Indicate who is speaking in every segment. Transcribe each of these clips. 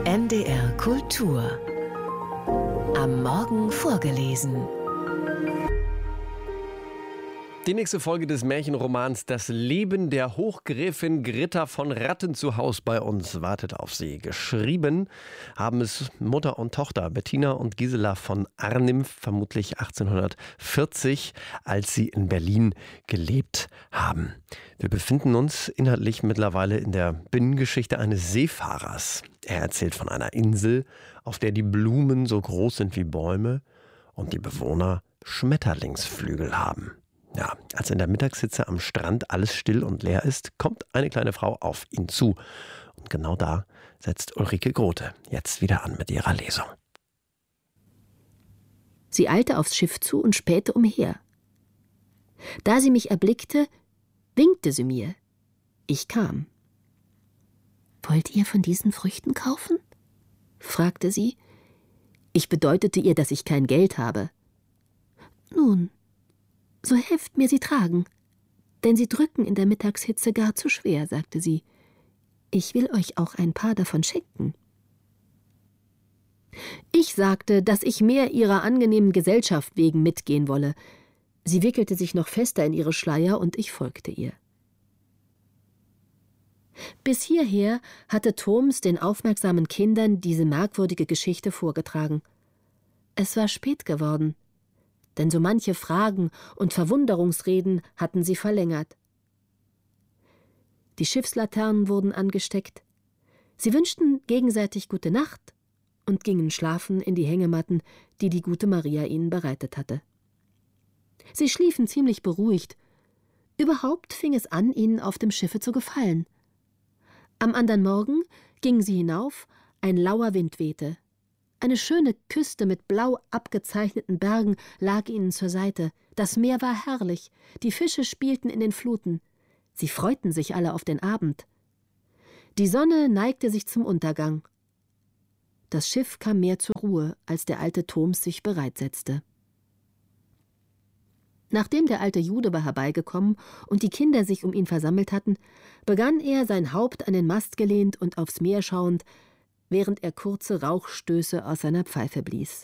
Speaker 1: NDR Kultur. Am Morgen vorgelesen.
Speaker 2: Die nächste Folge des Märchenromans Das Leben der Hochgräfin Gritta von Rattenzuhaus bei uns wartet auf Sie. Geschrieben haben es Mutter und Tochter Bettina und Gisela von Arnim, vermutlich 1840, als sie in Berlin gelebt haben. Wir befinden uns inhaltlich mittlerweile in der Binnengeschichte eines Seefahrers. Er erzählt von einer Insel, auf der die Blumen so groß sind wie Bäume und die Bewohner Schmetterlingsflügel haben. Ja, als in der Mittagshitze am Strand alles still und leer ist, kommt eine kleine Frau auf ihn zu. Und genau da setzt Ulrike Grote jetzt wieder an mit ihrer Lesung.
Speaker 3: Sie eilte aufs Schiff zu und spähte umher. Da sie mich erblickte, winkte sie mir. Ich kam. »Wollt ihr von diesen Früchten kaufen?« fragte sie. Ich bedeutete ihr, dass ich kein Geld habe. »Nun, so helft mir sie tragen, denn sie drücken in der Mittagshitze gar zu schwer«, sagte sie. »Ich will euch auch ein paar davon schenken.« Ich sagte, dass ich mehr ihrer angenehmen Gesellschaft wegen mitgehen wolle. Sie wickelte sich noch fester in ihre Schleier und ich folgte ihr. Bis hierher hatte Thoms den aufmerksamen Kindern diese merkwürdige Geschichte vorgetragen. Es war spät geworden, denn so manche Fragen und Verwunderungsreden hatten sie verlängert. Die Schiffslaternen wurden angesteckt. Sie wünschten gegenseitig gute Nacht und gingen schlafen in die Hängematten, die die gute Maria ihnen bereitet hatte. Sie schliefen ziemlich beruhigt. Überhaupt fing es an, ihnen auf dem Schiffe zu gefallen. Am andern Morgen gingen sie hinauf, ein lauer Wind wehte. Eine schöne Küste mit blau abgezeichneten Bergen lag ihnen zur Seite. Das Meer war herrlich, die Fische spielten in den Fluten. Sie freuten sich alle auf den Abend. Die Sonne neigte sich zum Untergang. Das Schiff kam mehr zur Ruhe, als der alte Thoms sich bereitsetzte. Nachdem der alte Jude war herbeigekommen und die Kinder sich um ihn versammelt hatten, begann er, sein Haupt an den Mast gelehnt und aufs Meer schauend, während er kurze Rauchstöße aus seiner Pfeife blies.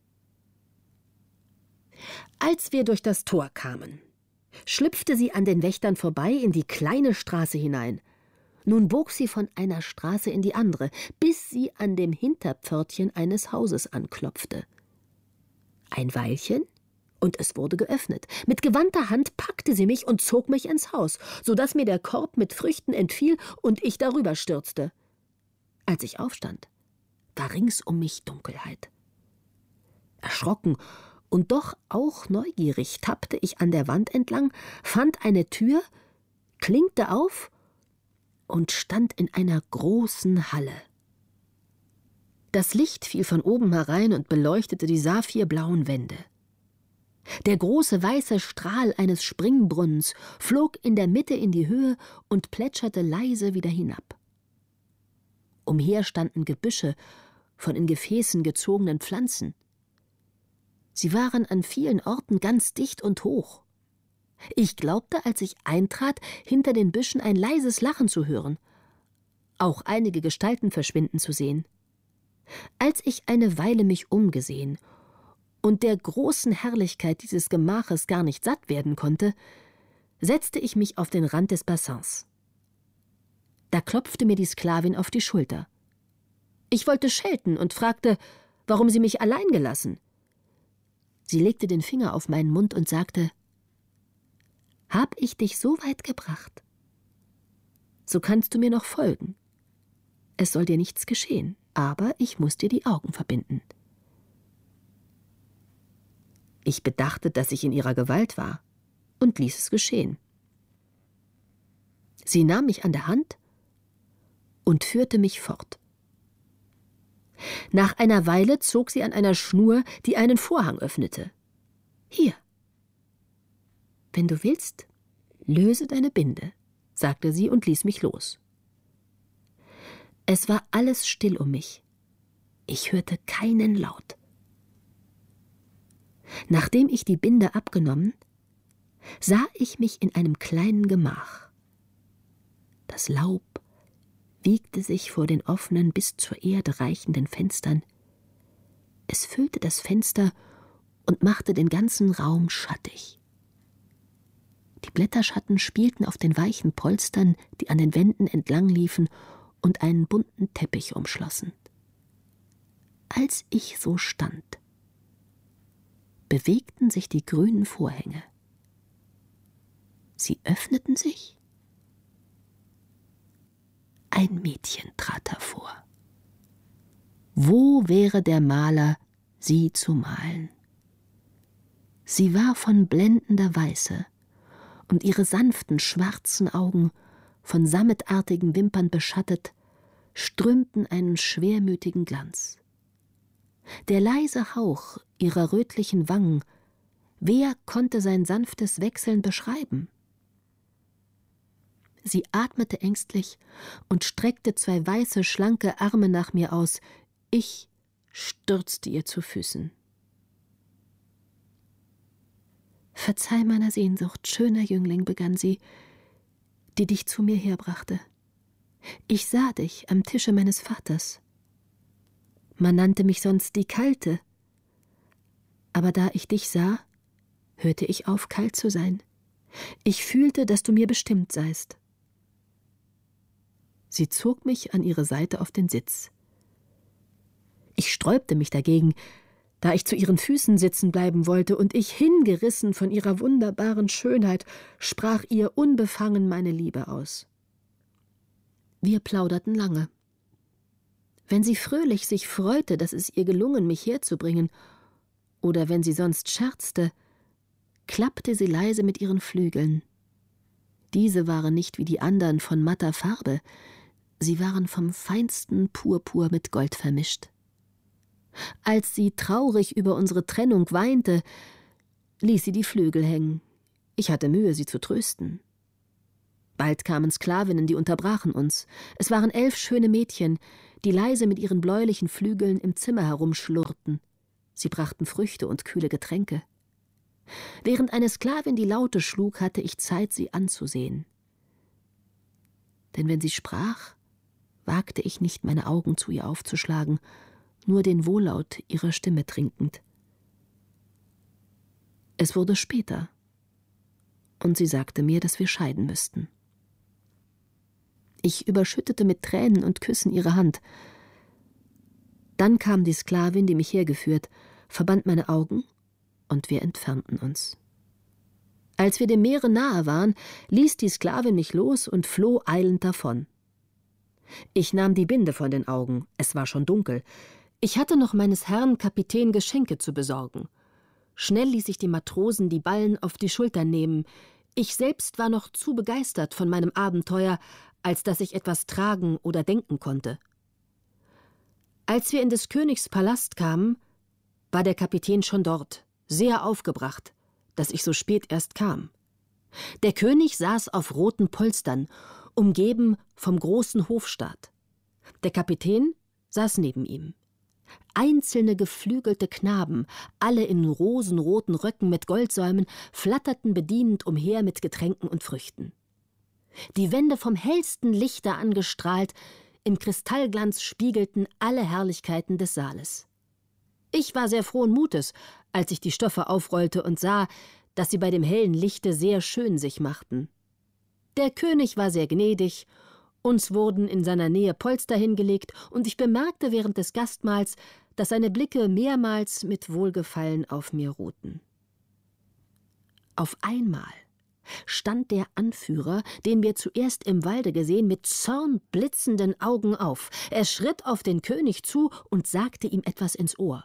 Speaker 3: Als wir durch das Tor kamen, schlüpfte sie an den Wächtern vorbei in die kleine Straße hinein. Nun bog sie von einer Straße in die andere, bis sie an dem Hinterpförtchen eines Hauses anklopfte. Ein Weilchen, und es wurde geöffnet. Mit gewandter Hand packte sie mich und zog mich ins Haus, so dass mir der Korb mit Früchten entfiel und ich darüber stürzte. Als ich aufstand, war rings um mich Dunkelheit. Erschrocken und doch auch neugierig tappte ich an der Wand entlang, fand eine Tür, klinkte auf und stand in einer großen Halle. Das Licht fiel von oben herein und beleuchtete die saphirblauen Wände. Der große weiße Strahl eines Springbrunnens flog in der Mitte in die Höhe und plätscherte leise wieder hinab. Umher standen Gebüsche von in Gefäßen gezogenen Pflanzen. Sie waren an vielen Orten ganz dicht und hoch. Ich glaubte, als ich eintrat, hinter den Büschen ein leises Lachen zu hören, auch einige Gestalten verschwinden zu sehen. Als ich eine Weile mich umgesehen und der großen Herrlichkeit dieses Gemaches gar nicht satt werden konnte, setzte ich mich auf den Rand des Bassins. Da klopfte mir die Sklavin auf die Schulter. Ich wollte schelten und fragte, warum sie mich allein gelassen. Sie legte den Finger auf meinen Mund und sagte: »Hab ich dich so weit gebracht? So kannst du mir noch folgen. Es soll dir nichts geschehen, aber ich muss dir die Augen verbinden.« Ich bedachte, dass ich in ihrer Gewalt war und ließ es geschehen. Sie nahm mich an der Hand und führte mich fort. Nach einer Weile zog sie an einer Schnur, die einen Vorhang öffnete. »Hier. Wenn du willst, löse deine Binde«, sagte sie und ließ mich los. Es war alles still um mich. Ich hörte keinen Laut. Nachdem ich die Binde abgenommen, sah ich mich in einem kleinen Gemach. Das Laub wiegte sich vor den offenen, bis zur Erde reichenden Fenstern. Es füllte das Fenster und machte den ganzen Raum schattig. Die Blätterschatten spielten auf den weichen Polstern, die an den Wänden entlang liefen und einen bunten Teppich umschlossen. Als ich so stand, bewegten sich die grünen Vorhänge. Sie öffneten sich. Ein Mädchen trat hervor. Wo wäre der Maler, sie zu malen? Sie war von blendender Weiße, und ihre sanften, schwarzen Augen, von sammetartigen Wimpern beschattet, strömten einen schwermütigen Glanz. Der leise Hauch ihrer rötlichen Wangen, wer konnte sein sanftes Wechseln beschreiben? Sie atmete ängstlich und streckte 2 weiße, schlanke Arme nach mir aus. Ich stürzte ihr zu Füßen. »Verzeih meiner Sehnsucht, schöner Jüngling«, begann sie, »die dich zu mir herbrachte. Ich sah dich am Tische meines Vaters. Man nannte mich sonst die Kalte. Aber da ich dich sah, hörte ich auf, kalt zu sein. Ich fühlte, dass du mir bestimmt seist.« Sie zog mich an ihre Seite auf den Sitz. Ich sträubte mich dagegen, da ich zu ihren Füßen sitzen bleiben wollte, und ich, hingerissen von ihrer wunderbaren Schönheit, sprach ihr unbefangen meine Liebe aus. Wir plauderten lange. Wenn sie fröhlich sich freute, dass es ihr gelungen, mich herzubringen, oder wenn sie sonst scherzte, klappte sie leise mit ihren Flügeln. Diese waren nicht wie die anderen von matter Farbe, sie waren vom feinsten Purpur mit Gold vermischt. Als sie traurig über unsere Trennung weinte, ließ sie die Flügel hängen. Ich hatte Mühe, sie zu trösten. Bald kamen Sklavinnen, die unterbrachen uns. Es waren 11 schöne Mädchen, die leise mit ihren bläulichen Flügeln im Zimmer herumschlurrten. Sie brachten Früchte und kühle Getränke. Während eine Sklavin die Laute schlug, hatte ich Zeit, sie anzusehen. Denn wenn sie sprach, wagte ich nicht, meine Augen zu ihr aufzuschlagen, nur den Wohllaut ihrer Stimme trinkend. Es wurde später, und sie sagte mir, dass wir scheiden müssten. Ich überschüttete mit Tränen und Küssen ihre Hand. Dann kam die Sklavin, die mich hergeführt, verband meine Augen, und wir entfernten uns. Als wir dem Meere nahe waren, ließ die Sklavin mich los und floh eilend davon. Ich nahm die Binde von den Augen, es war schon dunkel. Ich hatte noch meines Herrn Kapitän Geschenke zu besorgen. Schnell ließ ich die Matrosen die Ballen auf die Schultern nehmen. Ich selbst war noch zu begeistert von meinem Abenteuer, als dass ich etwas tragen oder denken konnte. Als wir in des Königs Palast kamen, war der Kapitän schon dort, sehr aufgebracht, dass ich so spät erst kam. Der König saß auf roten Polstern, umgeben vom großen Hofstaat. Der Kapitän saß neben ihm. Einzelne geflügelte Knaben, alle in rosenroten Röcken mit Goldsäumen, flatterten bedienend umher mit Getränken und Früchten. Die Wände vom hellsten Lichter angestrahlt, im Kristallglanz spiegelten alle Herrlichkeiten des Saales. Ich war sehr frohen Mutes, als ich die Stoffe aufrollte und sah, dass sie bei dem hellen Lichte sehr schön sich machten. Der König war sehr gnädig, uns wurden in seiner Nähe Polster hingelegt, und ich bemerkte während des Gastmahls, dass seine Blicke mehrmals mit Wohlgefallen auf mir ruhten. Auf einmal stand der Anführer, den wir zuerst im Walde gesehen, mit zornblitzenden Augen auf. Er schritt auf den König zu und sagte ihm etwas ins Ohr.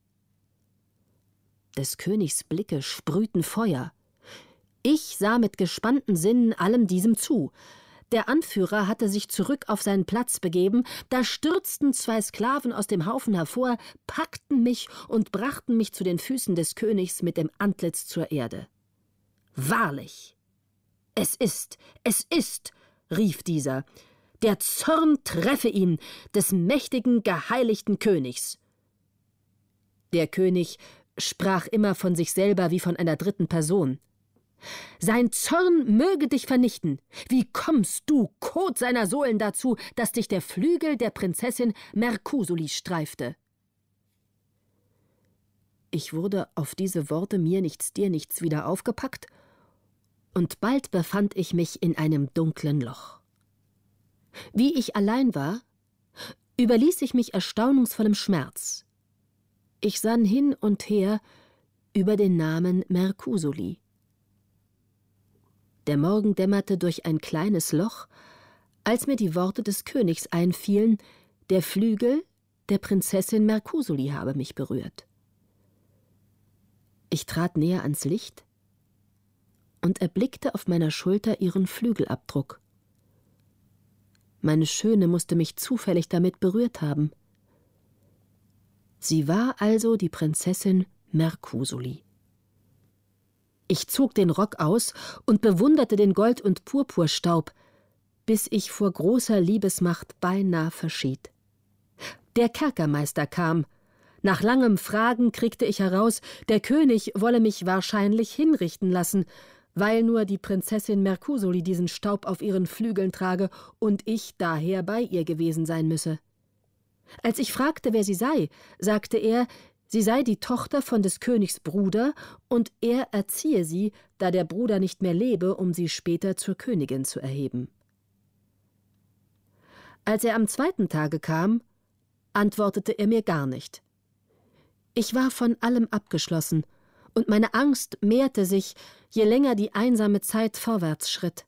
Speaker 3: Des Königs Blicke sprühten Feuer. Ich sah mit gespannten Sinnen allem diesem zu. Der Anführer hatte sich zurück auf seinen Platz begeben, da stürzten 2 Sklaven aus dem Haufen hervor, packten mich und brachten mich zu den Füßen des Königs mit dem Antlitz zur Erde. »Wahrlich, es ist, rief dieser, »der Zorn treffe ihn, des mächtigen, geheiligten Königs.« Der König sprach immer von sich selber wie von einer dritten Person. Sein Zorn möge dich vernichten. Wie kommst du, Kot seiner Sohlen, dazu, dass dich der Flügel der Prinzessin Mercusoli streifte?« Ich wurde auf diese Worte mir nichts, dir nichts wieder aufgepackt, und bald befand ich mich in einem dunklen Loch. Wie ich allein war, überließ ich mich erstaunungsvollem Schmerz. Ich sann hin und her über den Namen Mercusoli. Der Morgen dämmerte durch ein kleines Loch, als mir die Worte des Königs einfielen, der Flügel der Prinzessin Mercusoli habe mich berührt. Ich trat näher ans Licht und erblickte auf meiner Schulter ihren Flügelabdruck. Meine Schöne musste mich zufällig damit berührt haben. Sie war also die Prinzessin Mercusoli. Ich zog den Rock aus und bewunderte den Gold- und Purpurstaub, bis ich vor großer Liebesmacht beinahe verschied. Der Kerkermeister kam. Nach langem Fragen kriegte ich heraus, der König wolle mich wahrscheinlich hinrichten lassen, weil nur die Prinzessin Mercusoli diesen Staub auf ihren Flügeln trage und ich daher bei ihr gewesen sein müsse. Als ich fragte, wer sie sei, sagte er, sie sei die Tochter von des Königs Bruder und er erziehe sie, da der Bruder nicht mehr lebe, um sie später zur Königin zu erheben. Als er am 2. Tage kam, antwortete er mir gar nicht. Ich war von allem abgeschlossen, und meine Angst mehrte sich, je länger die einsame Zeit vorwärts schritt.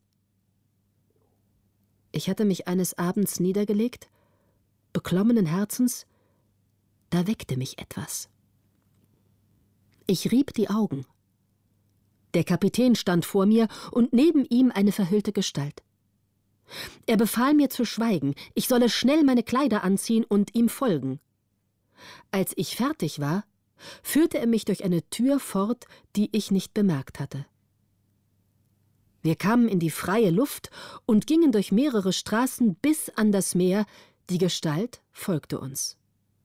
Speaker 3: Ich hatte mich eines Abends niedergelegt, beklommenen Herzens, da weckte mich etwas. Ich rieb die Augen. Der Kapitän stand vor mir und neben ihm eine verhüllte Gestalt. Er befahl mir zu schweigen, ich solle schnell meine Kleider anziehen und ihm folgen. Als ich fertig war, führte er mich durch eine Tür fort, die ich nicht bemerkt hatte. Wir kamen in die freie Luft und gingen durch mehrere Straßen bis an das Meer, die Gestalt folgte uns.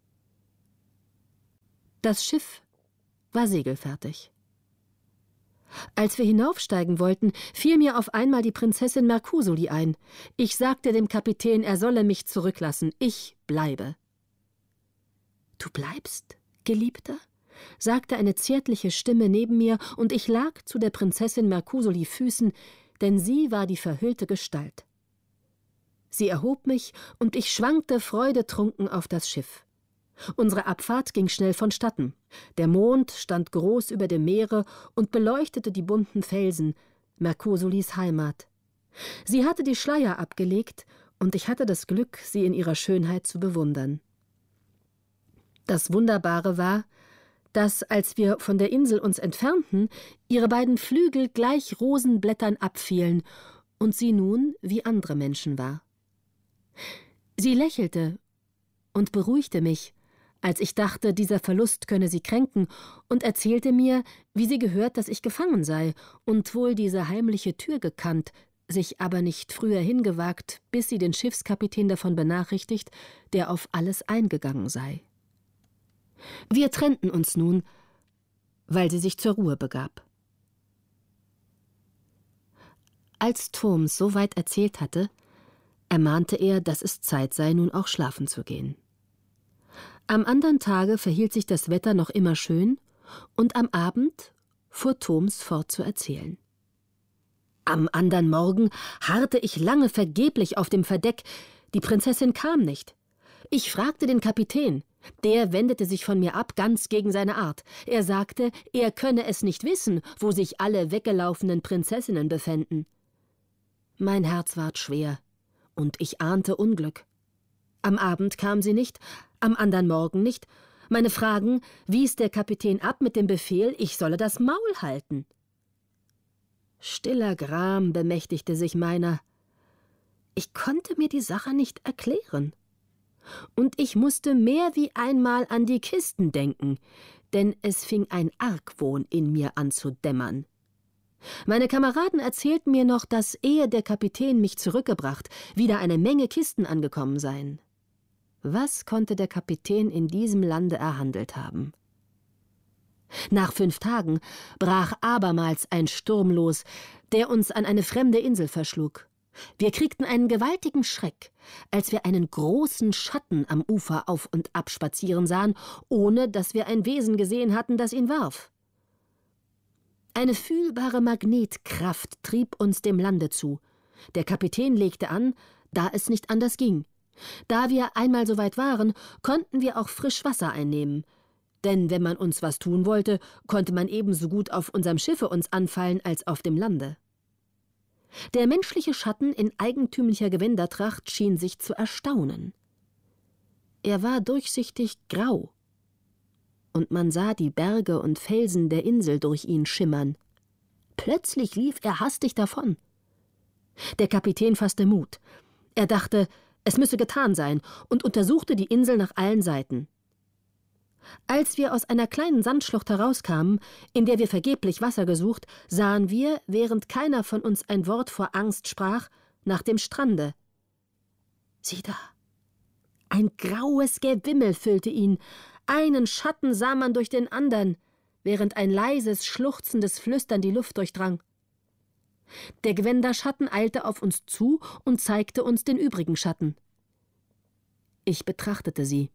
Speaker 3: Das Schiff war segelfertig. Als wir hinaufsteigen wollten, fiel mir auf einmal die Prinzessin Mercusoli ein. Ich sagte dem Kapitän, er solle mich zurücklassen, ich bleibe. »Du bleibst, Geliebter?« sagte eine zärtliche Stimme neben mir, und ich lag zu der Prinzessin Mercusoli Füßen, denn sie war die verhüllte Gestalt. Sie erhob mich, und ich schwankte freudetrunken auf das Schiff. Unsere Abfahrt ging schnell vonstatten. Der Mond stand groß über dem Meere und beleuchtete die bunten Felsen, Mercusolis Heimat. Sie hatte die Schleier abgelegt, und ich hatte das Glück, sie in ihrer Schönheit zu bewundern. Das Wunderbare war, dass, als wir von der Insel uns entfernten, ihre beiden Flügel gleich Rosenblättern abfielen und sie nun wie andere Menschen war. Sie lächelte und beruhigte mich, als ich dachte, dieser Verlust könne sie kränken, und erzählte mir, wie sie gehört, dass ich gefangen sei und wohl diese heimliche Tür gekannt, sich aber nicht früher hingewagt, bis sie den Schiffskapitän davon benachrichtigt, der auf alles eingegangen sei. Wir trennten uns nun, weil sie sich zur Ruhe begab. Als Thoms so weit erzählt hatte, ermahnte er, dass es Zeit sei, nun auch schlafen zu gehen. Am andern Tage verhielt sich das Wetter noch immer schön, und am Abend fuhr Thoms fort zu erzählen. Am andern Morgen harrte ich lange vergeblich auf dem Verdeck, die Prinzessin kam nicht. Ich fragte den Kapitän, der wendete sich von mir ab, ganz gegen seine Art. Er sagte, er könne es nicht wissen, wo sich alle weggelaufenen Prinzessinnen befänden. Mein Herz ward schwer, und ich ahnte Unglück. Am Abend kam sie nicht, am andern Morgen nicht. Meine Fragen wies der Kapitän ab mit dem Befehl, ich solle das Maul halten. Stiller Gram bemächtigte sich meiner. Ich konnte mir die Sache nicht erklären. Und ich musste mehr wie einmal an die Kisten denken, denn es fing ein Argwohn in mir an zu dämmern. Meine Kameraden erzählten mir noch, dass, ehe der Kapitän mich zurückgebracht, wieder eine Menge Kisten angekommen seien. Was konnte der Kapitän in diesem Lande erhandelt haben? Nach 5 Tagen brach abermals ein Sturm los, der uns an eine fremde Insel verschlug. Wir kriegten einen gewaltigen Schreck, als wir einen großen Schatten am Ufer auf und ab spazieren sahen, ohne dass wir ein Wesen gesehen hatten, das ihn warf. Eine fühlbare Magnetkraft trieb uns dem Lande zu. Der Kapitän legte an, da es nicht anders ging. Da wir einmal so weit waren, konnten wir auch Frischwasser einnehmen. Denn wenn man uns was tun wollte, konnte man ebenso gut auf unserem Schiffe uns anfallen als auf dem Lande. Der menschliche Schatten in eigentümlicher Gewändertracht schien sich zu erstaunen. Er war durchsichtig grau, und man sah die Berge und Felsen der Insel durch ihn schimmern. Plötzlich lief er hastig davon. Der Kapitän fasste Mut. Er dachte, es müsse getan sein, und untersuchte die Insel nach allen Seiten. Als wir aus einer kleinen Sandschlucht herauskamen, in der wir vergeblich Wasser gesucht, sahen wir, während keiner von uns ein Wort vor Angst sprach, nach dem Strande. Sieh da! Ein graues Gewimmel füllte ihn. Einen Schatten sah man durch den andern, während ein leises, schluchzendes Flüstern die Luft durchdrang. Der Gewänderschatten eilte auf uns zu und zeigte uns den übrigen Schatten. Ich betrachtete sie.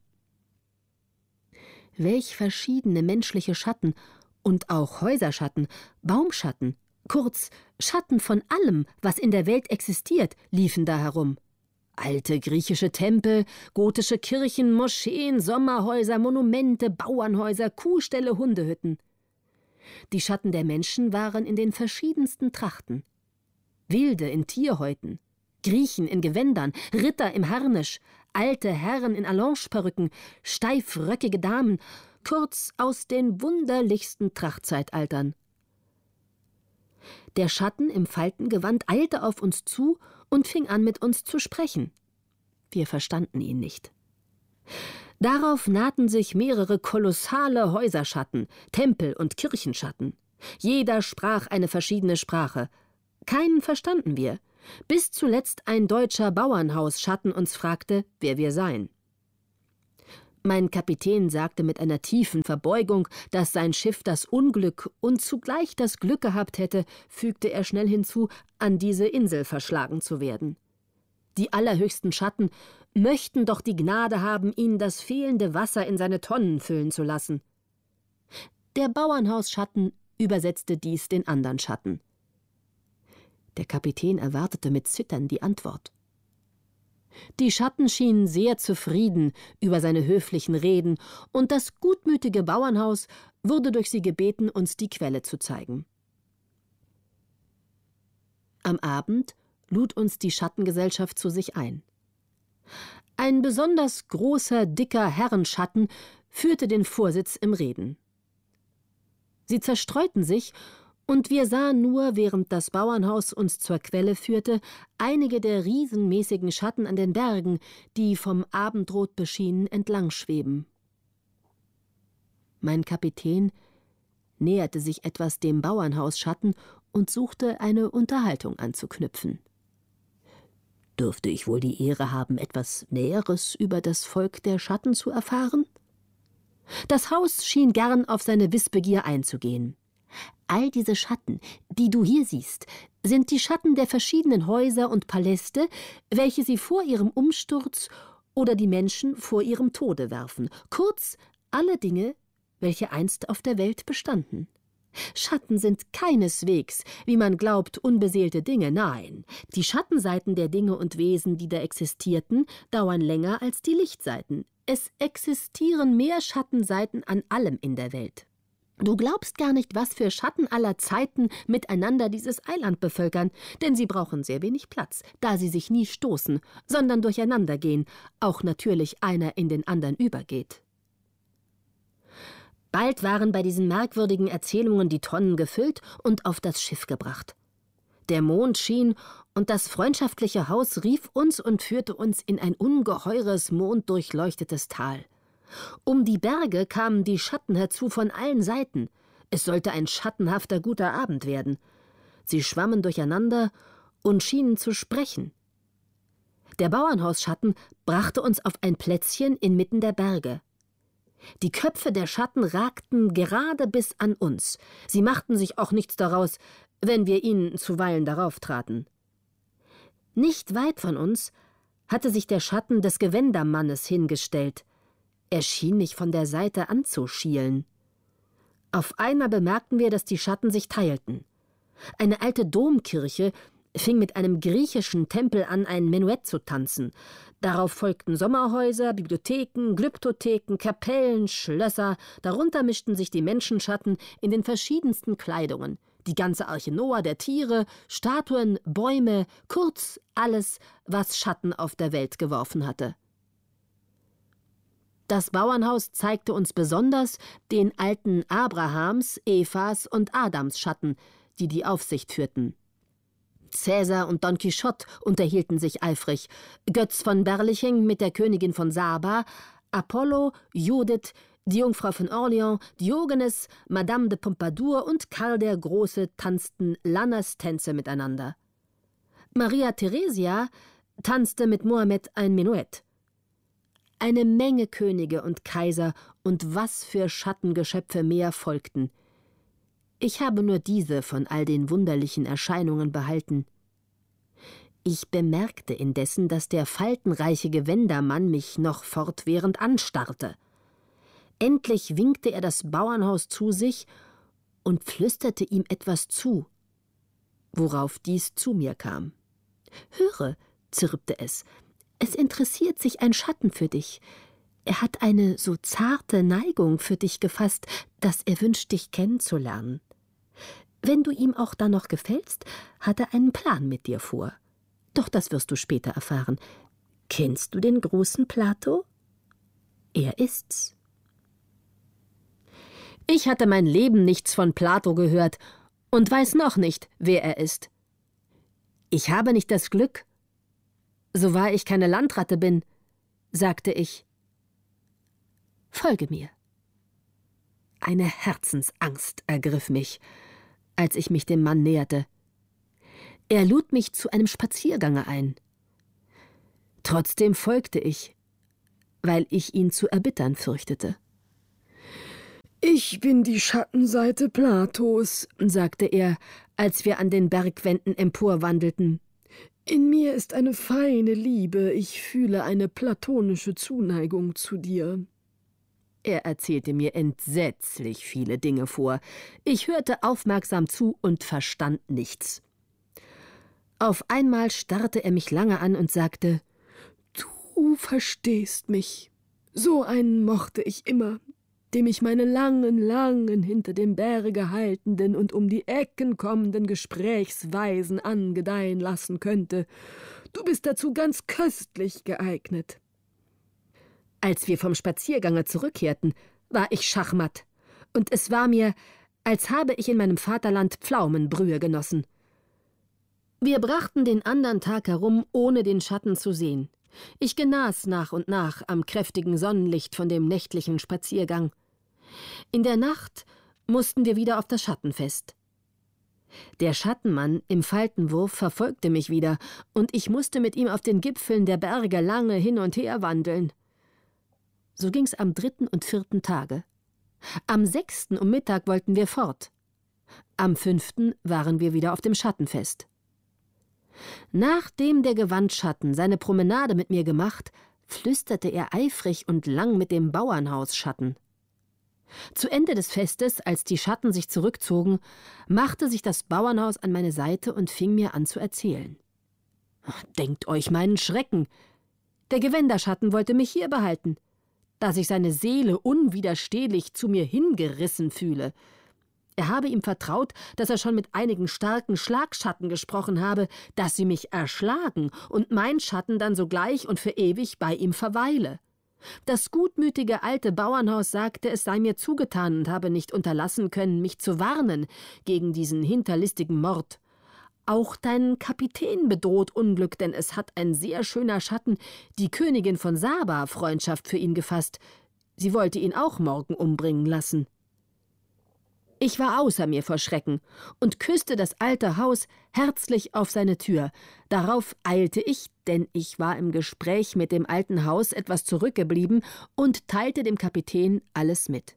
Speaker 3: Welch verschiedene menschliche Schatten und auch Häuserschatten, Baumschatten, kurz Schatten von allem, was in der Welt existiert, liefen da herum. Alte griechische Tempel, gotische Kirchen, Moscheen, Sommerhäuser, Monumente, Bauernhäuser, Kuhställe, Hundehütten. Die Schatten der Menschen waren in den verschiedensten Trachten. Wilde in Tierhäuten, Griechen in Gewändern, Ritter im Harnisch, alte Herren in Allongeperücken, steifröckige Damen, kurz aus den wunderlichsten Trachtzeitaltern. Der Schatten im Faltengewand eilte auf uns zu und fing an, mit uns zu sprechen. Wir verstanden ihn nicht. Darauf nahten sich mehrere kolossale Häuserschatten, Tempel- und Kirchenschatten. Jeder sprach eine verschiedene Sprache. Keinen verstanden wir, bis zuletzt ein deutscher Bauernhausschatten uns fragte, wer wir seien. Mein Kapitän sagte mit einer tiefen Verbeugung, dass sein Schiff das Unglück und zugleich das Glück gehabt hätte, fügte er schnell hinzu, an diese Insel verschlagen zu werden. Die allerhöchsten Schatten möchten doch die Gnade haben, ihn das fehlende Wasser in seine Tonnen füllen zu lassen. Der Bauernhausschatten übersetzte dies den anderen Schatten. Der Kapitän erwartete mit Zittern die Antwort. Die Schatten schienen sehr zufrieden über seine höflichen Reden, und das gutmütige Bauernhaus wurde durch sie gebeten, uns die Quelle zu zeigen. Am Abend lud uns die Schattengesellschaft zu sich ein. Ein besonders großer, dicker Herrenschatten führte den Vorsitz im Reden. Sie zerstreuten sich, und wir sahen nur, während das Bauernhaus uns zur Quelle führte, einige der riesenmäßigen Schatten an den Bergen, die vom Abendrot beschienen entlang schweben. Mein Kapitän näherte sich etwas dem Bauernhausschatten und suchte, eine Unterhaltung anzuknüpfen. Dürfte ich wohl die Ehre haben, etwas Näheres über das Volk der Schatten zu erfahren? Das Haus schien gern auf seine Wissbegier einzugehen. All diese Schatten, die du hier siehst, sind die Schatten der verschiedenen Häuser und Paläste, welche sie vor ihrem Umsturz oder die Menschen vor ihrem Tode werfen. Kurz, alle Dinge, welche einst auf der Welt bestanden. Schatten sind keineswegs, wie man glaubt, unbeseelte Dinge, nein. Die Schattenseiten der Dinge und Wesen, die da existierten, dauern länger als die Lichtseiten. Es existieren mehr Schattenseiten an allem in der Welt. Du glaubst gar nicht, was für Schatten aller Zeiten miteinander dieses Eiland bevölkern, denn sie brauchen sehr wenig Platz, da sie sich nie stoßen, sondern durcheinander gehen, auch natürlich einer in den anderen übergeht. Bald waren bei diesen merkwürdigen Erzählungen die Tonnen gefüllt und auf das Schiff gebracht. Der Mond schien, und das freundschaftliche Haus rief uns und führte uns in ein ungeheures, monddurchleuchtetes Tal. Um die Berge kamen die Schatten herzu von allen Seiten. Es sollte ein schattenhafter, guter Abend werden. Sie schwammen durcheinander und schienen zu sprechen. Der Bauernhausschatten brachte uns auf ein Plätzchen inmitten der Berge. Die Köpfe der Schatten ragten gerade bis an uns. Sie machten sich auch nichts daraus, wenn wir ihnen zuweilen darauf traten. Nicht weit von uns hatte sich der Schatten des Gewändermannes hingestellt. Er schien mich von der Seite anzuschielen. Auf einmal bemerkten wir, dass die Schatten sich teilten. Eine alte Domkirche fing mit einem griechischen Tempel an, ein Menuett zu tanzen. Darauf folgten Sommerhäuser, Bibliotheken, Glyptotheken, Kapellen, Schlösser. Darunter mischten sich die Menschenschatten in den verschiedensten Kleidungen. Die ganze Arche Noah der Tiere, Statuen, Bäume, kurz alles, was Schatten auf der Welt geworfen hatte. Das Bauernhaus zeigte uns besonders den alten Abrahams, Evas und Adams Schatten, die die Aufsicht führten. Cäsar und Don Quixote unterhielten sich eifrig, Götz von Berliching mit der Königin von Saba, Apollo, Judith, die Jungfrau von Orleans, Diogenes, Madame de Pompadour und Karl der Große tanzten Lanners-Tänze miteinander. Maria Theresia tanzte mit Mohammed ein Menuett. Eine Menge Könige und Kaiser und was für Schattengeschöpfe mehr folgten. Ich habe nur diese von all den wunderlichen Erscheinungen behalten. Ich bemerkte indessen, dass der faltenreiche Gewändermann mich noch fortwährend anstarrte. Endlich winkte er das Bauernhaus zu sich und flüsterte ihm etwas zu, worauf dies zu mir kam. »Höre«, zirpte es interessiert sich ein Schatten für dich. Er hat eine so zarte Neigung für dich gefasst, dass er wünscht, dich kennenzulernen. Wenn du ihm auch dann noch gefällst, hat er einen Plan mit dir vor. Doch das wirst du später erfahren. Kennst du den großen Plato? Er ist's.« Ich hatte mein Leben nichts von Plato gehört und weiß noch nicht, wer er ist. Ich habe nicht das Glück, so wahr ich keine Landratte bin, sagte ich. Folge mir. Eine Herzensangst ergriff mich, als ich mich dem Mann näherte. Er lud mich zu einem Spaziergange ein. Trotzdem folgte ich, weil ich ihn zu erbittern fürchtete. »Ich bin die Schattenseite Platos«, sagte er, als wir an den Bergwänden emporwandelten. »In mir ist eine feine Liebe, ich fühle eine platonische Zuneigung zu dir.« Er erzählte mir entsetzlich viele Dinge vor. Ich hörte aufmerksam zu und verstand nichts. Auf einmal starrte er mich lange an und sagte, »Du verstehst mich. So einen mochte ich immer, dem ich meine langen, hinter dem Berge haltenden und um die Ecken kommenden Gesprächsweisen angedeihen lassen könnte. Du bist dazu ganz köstlich geeignet.« Als wir vom Spaziergange zurückkehrten, war ich schachmatt, und es war mir, als habe ich in meinem Vaterland Pflaumenbrühe genossen. Wir brachten den andern Tag herum, ohne den Schatten zu sehen. Ich genas nach und nach am kräftigen Sonnenlicht von dem nächtlichen Spaziergang. In der Nacht mussten wir wieder auf das Schattenfest. Der Schattenmann im Faltenwurf verfolgte mich wieder, und ich musste mit ihm auf den Gipfeln der Berge lange hin und her wandeln. So ging's am 3. und 4. Tage. Am 6. um Mittag wollten wir fort. Am 5. waren wir wieder auf dem Schattenfest. Nachdem der Gewandschatten seine Promenade mit mir gemacht, flüsterte er eifrig und lang mit dem Bauernhausschatten. Zu Ende des Festes, als die Schatten sich zurückzogen, machte sich das Bauernhaus an meine Seite und fing mir an zu erzählen. Denkt euch meinen Schrecken! Der Gewänderschatten wollte mich hier behalten, da sich seine Seele unwiderstehlich zu mir hingerissen fühle. Er habe ihm vertraut, dass er schon mit einigen starken Schlagschatten gesprochen habe, dass sie mich erschlagen und mein Schatten dann sogleich und für ewig bei ihm verweile. Das gutmütige alte Bauernhaus sagte, es sei mir zugetan und habe nicht unterlassen können, mich zu warnen gegen diesen hinterlistigen Mord. Auch deinen Kapitän bedroht Unglück, denn es hat ein sehr schöner Schatten, die Königin von Saba, Freundschaft für ihn gefasst. Sie wollte ihn auch morgen umbringen lassen. Ich war außer mir vor Schrecken und küsste das alte Haus herzlich auf seine Tür. Darauf eilte ich, denn ich war im Gespräch mit dem alten Haus etwas zurückgeblieben, und teilte dem Kapitän alles mit.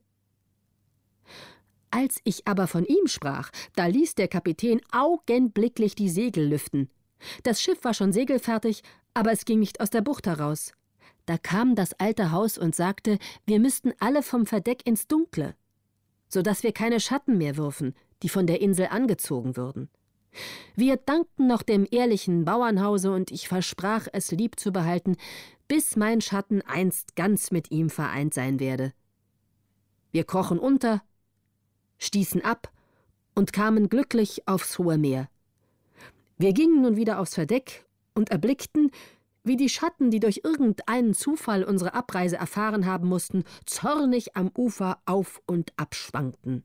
Speaker 3: Als ich aber von ihm sprach, da ließ der Kapitän augenblicklich die Segel lüften. Das Schiff war schon segelfertig, aber es ging nicht aus der Bucht heraus. Da kam das alte Haus und sagte, wir müssten alle vom Verdeck ins Dunkle, so dass wir keine Schatten mehr würfen, die von der Insel angezogen würden. Wir dankten noch dem ehrlichen Bauernhause, und ich versprach, es lieb zu behalten, bis mein Schatten einst ganz mit ihm vereint sein werde. Wir krochen unter, stießen ab und kamen glücklich aufs hohe Meer. Wir gingen nun wieder aufs Verdeck und erblickten, wie die Schatten, die durch irgendeinen Zufall unsere Abreise erfahren haben mussten, zornig am Ufer auf und ab schwankten.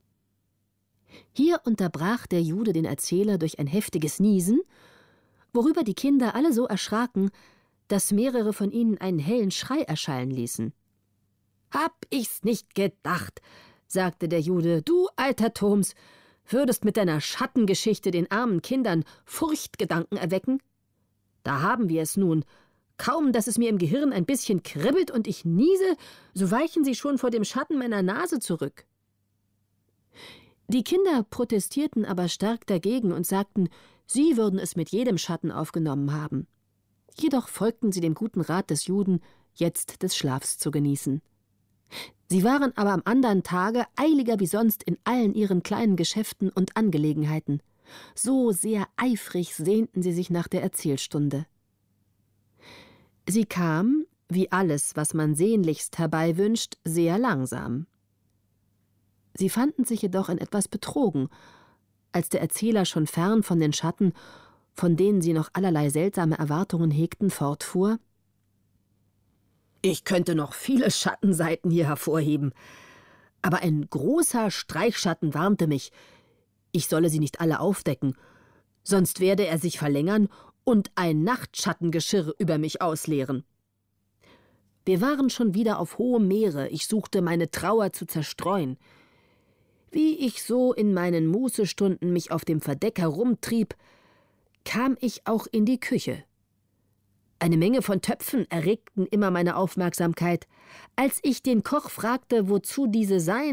Speaker 3: Hier unterbrach der Jude den Erzähler durch ein heftiges Niesen, worüber die Kinder alle so erschraken, dass mehrere von ihnen einen hellen Schrei erschallen ließen. »Hab ich's nicht gedacht«, sagte der Jude, »du alter Thoms, würdest mit deiner Schattengeschichte den armen Kindern Furchtgedanken erwecken? Da haben wir es nun. Kaum, dass es mir im Gehirn ein bisschen kribbelt und ich niese, so weichen sie schon vor dem Schatten meiner Nase zurück.« Die Kinder protestierten aber stark dagegen und sagten, sie würden es mit jedem Schatten aufgenommen haben. Jedoch folgten sie dem guten Rat des Juden, jetzt des Schlafs zu genießen. Sie waren aber am andern Tage eiliger wie sonst in allen ihren kleinen Geschäften und Angelegenheiten. So sehr eifrig sehnten sie sich nach der Erzählstunde. Sie kam, wie alles, was man sehnlichst herbeiwünscht, sehr langsam. Sie fanden sich jedoch in etwas betrogen, als der Erzähler schon fern von den Schatten, von denen sie noch allerlei seltsame Erwartungen hegten, fortfuhr: »Ich könnte noch viele Schattenseiten hier hervorheben, aber ein großer Streichschatten warnte mich, ich solle sie nicht alle aufdecken, sonst werde er sich verlängern und ein Nachtschattenggeschirr über mich ausleeren. Wir waren schon wieder auf hohem Meere, ich suchte meine Trauer zu zerstreuen. Wie ich so in meinen Mußestunden mich auf dem Verdeck herumtrieb, kam ich auch in die Küche. Eine Menge von Töpfen erregten immer meine Aufmerksamkeit. Als ich den Koch fragte, wozu diese seien,